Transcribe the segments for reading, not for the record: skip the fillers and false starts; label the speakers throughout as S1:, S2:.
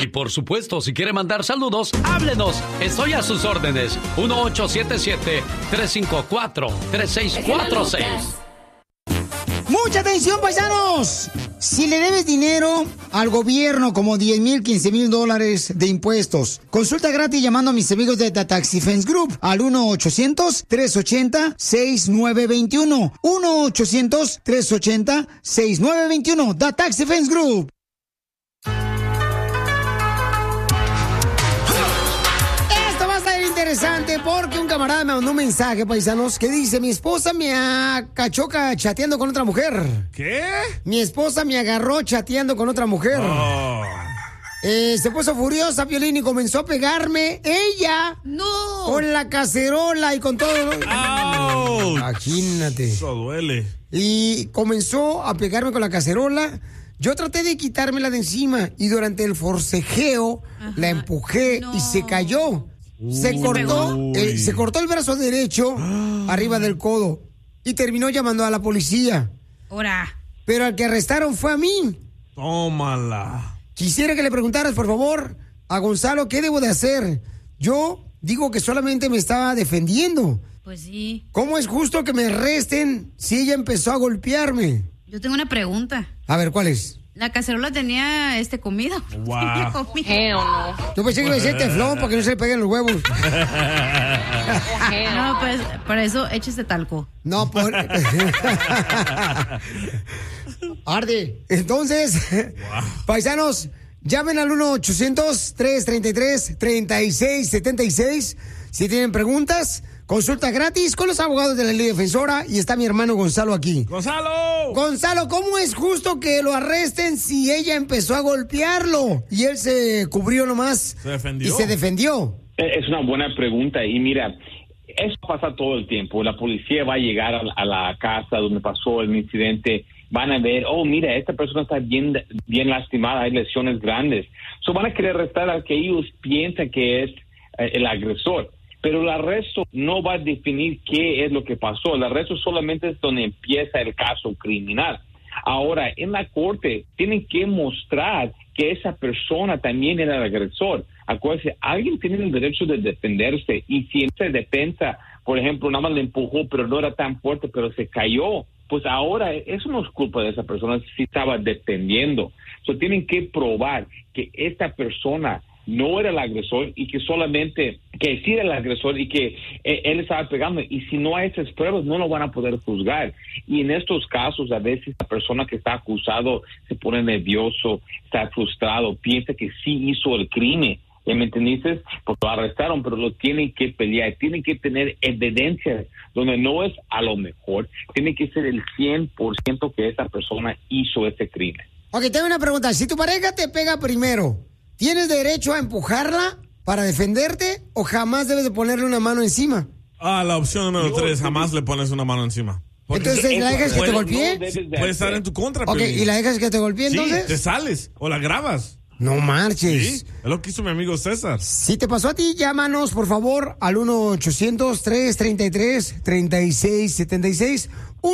S1: Y por supuesto, si quiere mandar saludos, háblenos. Estoy a sus órdenes. 1877-354-3646.
S2: ¡Mucha atención, paisanos! Si le debes dinero al gobierno, como 10,000, 15,000 dólares de impuestos, consulta gratis llamando a mis amigos de The Tax Defense Group al 1-800-380-6921. 1-800-380-6921. The Tax Defense Group. Interesante, porque un camarada me mandó un mensaje, paisanos, que dice: mi esposa me cachó chateando con otra mujer.
S3: ¿Qué?
S2: Mi esposa me agarró chateando con otra mujer.
S3: Oh.
S2: Se puso furiosa, Piolín, y comenzó a pegarme ella.
S4: ¡No!
S2: Con la cacerola y con todo.
S3: ¡Auch!
S2: Imagínate.
S3: Eso duele.
S2: Y comenzó a pegarme con la cacerola. Yo traté de quitármela de encima y durante el forcejeo la empujé y se cayó. Se cortó el brazo derecho arriba del codo y terminó llamando a la policía.
S4: Ahora.
S2: Pero al que arrestaron fue a mí.
S3: Tómala.
S2: Quisiera que le preguntaras, por favor, a Gonzalo, ¿qué debo de hacer? Yo digo que solamente me estaba defendiendo.
S4: Pues sí.
S2: ¿Cómo es justo que me arresten si ella empezó a golpearme?
S4: Yo tengo una pregunta.
S2: A ver, ¿cuál es?
S4: La cacerola tenía comida.
S3: Wow.
S4: No.
S2: Yo pensé que iba a decir teflón para que no se le peguen los huevos.
S4: No, pues para eso échese talco.
S2: No, por... Arde. Entonces, paisanos, llamen al 1-800-333-3676 si tienen preguntas. Consulta gratis con los abogados de la Ley Defensora y está mi hermano Gonzalo aquí.
S3: ¡Gonzalo!
S2: Gonzalo, ¿cómo es justo que lo arresten si ella empezó a golpearlo y él se cubrió nomás?
S3: Se defendió.
S2: Y se defendió.
S5: Es una buena pregunta y mira, eso pasa todo el tiempo. La policía va a llegar a la casa donde pasó el incidente, van a ver, oh, mira, esta persona está bien lastimada, hay lesiones grandes. Van a querer arrestar al que ellos piensan que es el agresor. Pero el arresto no va a definir qué es lo que pasó. El arresto solamente es donde empieza el caso criminal. Ahora, en la corte tienen que mostrar que esa persona también era el agresor. Acuérdense, alguien tiene el derecho de defenderse y si esa defensa, por ejemplo, nada más le empujó, pero no era tan fuerte, pero se cayó, pues ahora eso no es culpa de esa persona si estaba defendiendo. Tienen que probar que esta persona no era el agresor y que solamente que sí era el agresor y que él estaba pegando, y si no hay esas pruebas no lo van a poder juzgar. Y en estos casos a veces la persona que está acusado se pone nervioso, está frustrado, piensa que sí hizo el crimen, ¿me entendiste? Porque lo arrestaron, pero lo tienen que pelear, tienen que tener evidencia donde no es a lo mejor, tiene que ser el 100% que esa persona hizo ese crimen.
S2: Ok, tengo una pregunta, si tu pareja te pega primero, ¿tienes derecho a empujarla para defenderte o jamás debes de ponerle una mano encima?
S3: La opción número 3, jamás le pones una mano encima. Porque
S2: entonces, ¿la dejas que te golpee?
S3: Puede estar en tu contra.
S2: Ok, ¿y la dejas que te golpee entonces?
S3: Sí, te sales o la grabas.
S2: No marches.
S3: Sí, es lo que hizo mi amigo César.
S2: Si te pasó a ti, llámanos, por favor, al 1-800-333-3676.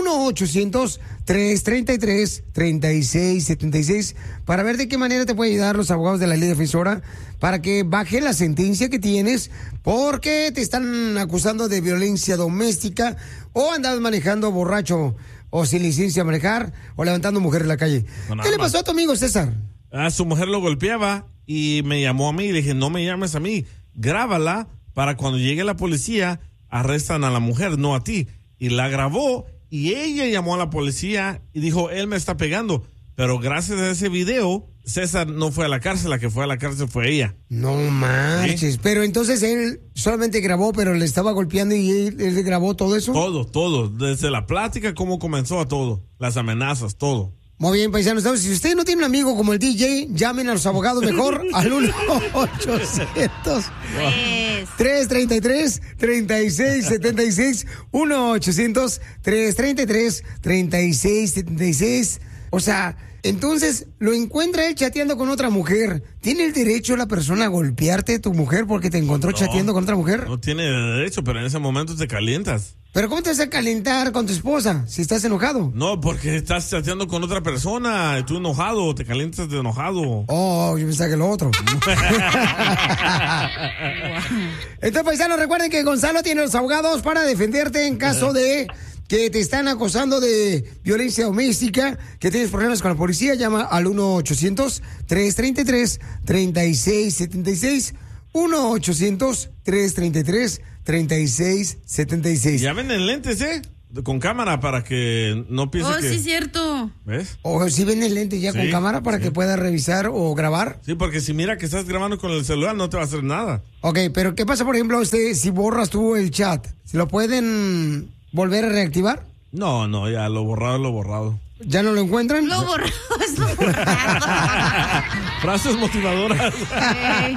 S2: 1-800-333-3676 para ver de qué manera te puede ayudar los abogados de la Ley Defensora para que baje la sentencia que tienes porque te están acusando de violencia doméstica o andas manejando borracho o sin licencia a manejar o levantando mujeres en la calle. ¿Qué le pasó a tu amigo César?
S3: Su mujer lo golpeaba y me llamó a mí y le dije, no me llames a mí, grábala para cuando llegue la policía arrestan a la mujer, no a ti. Y la grabó y ella llamó a la policía y dijo, él me está pegando. Pero gracias a ese video, César no fue a la cárcel, la que fue a la cárcel fue ella.
S2: No marches. ¿Sí? Pero entonces él solamente grabó, pero le estaba golpeando y él grabó todo eso.
S3: Todo. Desde la plática, cómo comenzó a todo. Las amenazas, todo.
S2: Muy bien, paisanos. Si usted no tiene un amigo como el DJ, llamen a los abogados mejor al 1-800-333-3676. 1-800-333-3676. O sea, Entonces, lo encuentra él chateando con otra mujer. ¿Tiene el derecho la persona a golpearte, tu mujer, porque te encontró chateando con otra mujer?
S3: No tiene derecho, pero en ese momento te calientas.
S2: ¿Pero cómo te vas a calentar con tu esposa si estás enojado?
S3: No, porque estás chateando con otra persona, tú enojado, te calientas de enojado.
S2: Oh, yo pensaba que lo otro. Entonces, paisanos, recuerden que Gonzalo tiene los abogados para defenderte en caso de que te están acosando de violencia doméstica, que tienes problemas con la policía. Llama al 1-800-333-3676. 1-800-333-3676.
S3: Ya venden lentes, con cámara para que no piense que...
S4: Oh, sí, cierto.
S3: ¿Ves?
S2: O si venden lentes ya con cámara para que puedas revisar o grabar.
S3: Sí, porque si mira que estás grabando con el celular no te va a hacer nada.
S2: Ok, pero ¿qué pasa, por ejemplo, si borras tú el chat? ¿Se lo pueden volver a reactivar?
S3: No, ya lo borrado.
S2: ¿Ya no lo encuentran?
S4: Lo borrado es lo borrado.
S3: Frases motivadoras.
S4: Hey.